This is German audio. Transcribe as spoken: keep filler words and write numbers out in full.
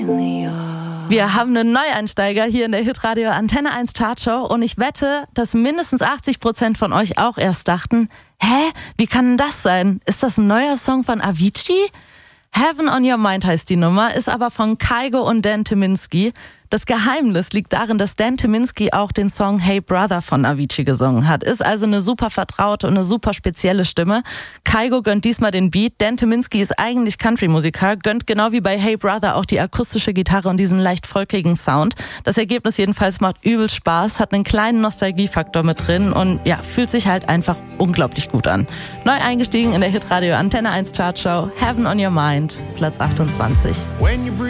Wir haben einen Neueinsteiger hier in der Hitradio Antenne eins Chartshow und ich wette, dass mindestens achtzig Prozent von euch auch erst dachten, hä, wie kann denn das sein? Ist das ein neuer Song von Avicii? Heaven on Your Mind heißt die Nummer, ist aber von Kygo und Dan Tyminski. Das Geheimnis liegt darin, dass Dan Tyminski auch den Song Hey Brother von Avicii gesungen hat. Ist also eine super vertraute und eine super spezielle Stimme. Kygo gönnt diesmal den Beat. Dan Tyminski ist eigentlich Country-Musiker, gönnt genau wie bei Hey Brother auch die akustische Gitarre und diesen leicht folkigen Sound. Das Ergebnis jedenfalls macht übel Spaß, hat einen kleinen Nostalgiefaktor mit drin und ja, fühlt sich halt einfach unglaublich gut an. Neu eingestiegen in der Hitradio Antenne eins Chartshow, Heaven on Your Mind, Platz achtundzwanzig.